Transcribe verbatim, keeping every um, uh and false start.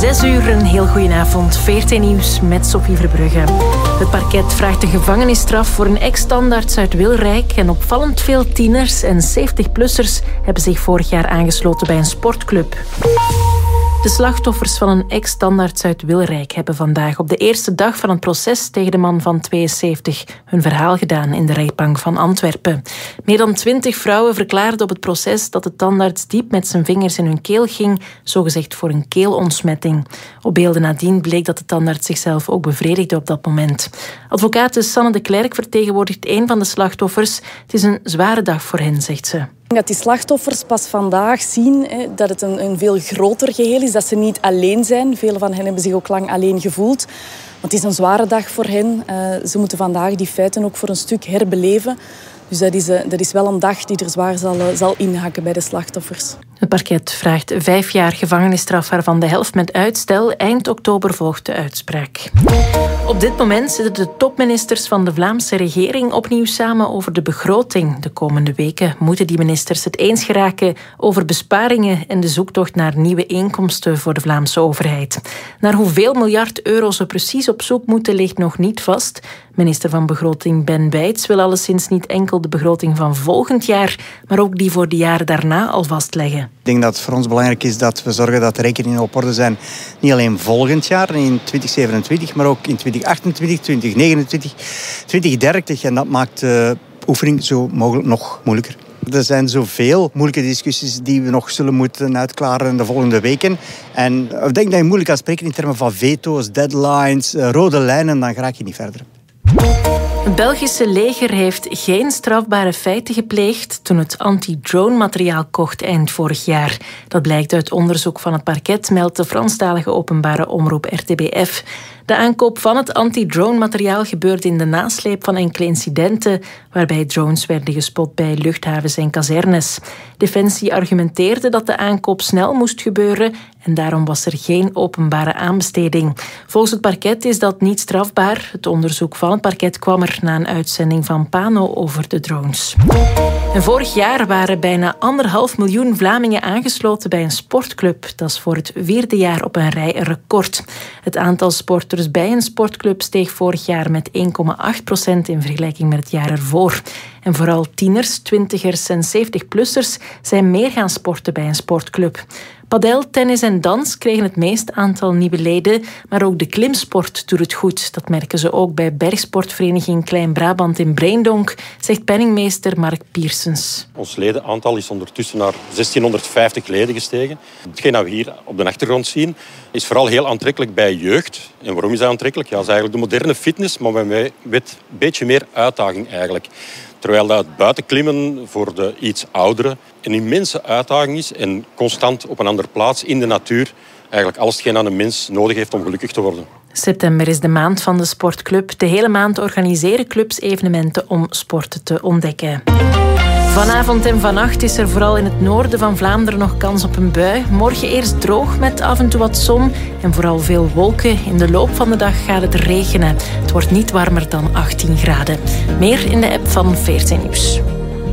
Zes uur, een heel goedenavond. veertien Nieuws met Sophie Verbrugge. Het parket vraagt een gevangenisstraf voor een ex-standaards uit Wilrijk. En opvallend veel tieners en zeventig-plussers hebben zich vorig jaar aangesloten bij een sportclub. De slachtoffers van een ex-standaards uit Wilrijk hebben vandaag op de eerste dag van het proces tegen de man van tweeënzeventig hun verhaal gedaan in de rechtbank van Antwerpen. Meer dan twintig vrouwen verklaarden op het proces dat de tandarts diep met zijn vingers in hun keel ging, zogezegd voor een keelontsmetting. Op beelden nadien bleek dat de tandarts zichzelf ook bevredigde op dat moment. Advocaat Sanne de Klerk vertegenwoordigt een van de slachtoffers. Het is een zware dag voor hen, zegt ze. Dat die slachtoffers pas vandaag zien hè, dat het een, een veel groter geheel is, dat ze niet alleen zijn. Velen van hen hebben zich ook lang alleen gevoeld. Want het is een zware dag voor hen. Uh, ze moeten vandaag die feiten ook voor een stuk herbeleven. Dus dat is, uh, dat is wel een dag die er zwaar zal, uh, zal inhakken bij de slachtoffers. Het parket vraagt vijf jaar gevangenisstraf, waarvan de helft met uitstel. Eind oktober volgt de uitspraak. Op dit moment zitten de topministers van de Vlaamse regering opnieuw samen over de begroting. De komende weken moeten die ministers het eens geraken over besparingen en de zoektocht naar nieuwe inkomsten voor de Vlaamse overheid. Naar hoeveel miljard euro ze precies op zoek moeten ligt nog niet vast. Minister van Begroting Ben Bijts wil alleszins niet enkel de begroting van volgend jaar, maar ook die voor de jaren daarna al vastleggen. Ik denk dat het voor ons belangrijk is dat we zorgen dat de rekeningen op orde zijn. Niet alleen volgend jaar, in twintig zevenentwintig, maar ook in twintig achtentwintig, twintig negenentwintig, twintig dertig. En dat maakt de oefening zo mogelijk nog moeilijker. Er zijn zoveel moeilijke discussies die we nog zullen moeten uitklaren in de volgende weken. En ik denk dat je moeilijk kan spreken in termen van veto's, deadlines, rode lijnen, dan raak je niet verder. Het Belgische leger heeft geen strafbare feiten gepleegd toen het anti-drone-materiaal kocht eind vorig jaar. Dat blijkt uit onderzoek van het parket, meldt de Franstalige openbare omroep R T B F. De aankoop van het anti-drone-materiaal gebeurde in de nasleep van enkele incidenten waarbij drones werden gespot bij luchthavens en kazernes. Defensie argumenteerde dat de aankoop snel moest gebeuren en daarom was er geen openbare aanbesteding. Volgens het parket is dat niet strafbaar. Het onderzoek van het parket kwam er na een uitzending van Pano over de drones. En vorig jaar waren bijna anderhalf miljoen Vlamingen aangesloten bij een sportclub. Dat is voor het vierde jaar op een rij een record. Het aantal sporters bij een sportclub steeg vorig jaar met één komma acht procent in vergelijking met het jaar ervoor. En vooral tieners, twintigers en zeventig-plussers zijn meer gaan sporten bij een sportclub. Padel, tennis en dans kregen het meest aantal nieuwe leden, maar ook de klimsport doet het goed. Dat merken ze ook bij bergsportvereniging Klein-Brabant in Breendonk, zegt penningmeester Mark Piersens. Ons ledenaantal is ondertussen naar zestienhonderdvijftig leden gestegen. Hetgeen dat we hier op de achtergrond zien, is vooral heel aantrekkelijk bij jeugd. En waarom is dat aantrekkelijk? Ja, dat is eigenlijk de moderne fitness, maar met een beetje meer uitdaging eigenlijk. Terwijl dat het buitenklimmen voor de iets ouderen een immense uitdaging is en constant op een andere plaats in de natuur eigenlijk alles hetgeen aan een mens nodig heeft om gelukkig te worden. September is de maand van de sportclub. De hele maand organiseren clubs evenementen om sporten te ontdekken. Vanavond en vannacht is er vooral in het noorden van Vlaanderen nog kans op een bui. Morgen eerst droog met af en toe wat zon en vooral veel wolken. In de loop van de dag gaat het regenen. Het wordt niet warmer dan achttien graden. Meer in de app van veertien Nieuws.